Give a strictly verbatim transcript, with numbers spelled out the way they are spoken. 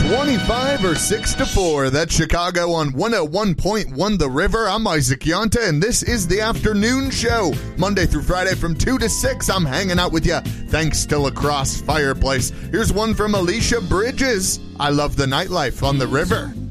twenty-five or six to four. That's Chicago on one oh one point one The River. I'm Isaac Yonta, and this is the afternoon show. Monday through Friday from two to six, I'm hanging out with you thanks to Lacrosse Fireplace. Here's one from Alicia Bridges. I love the nightlife on the river.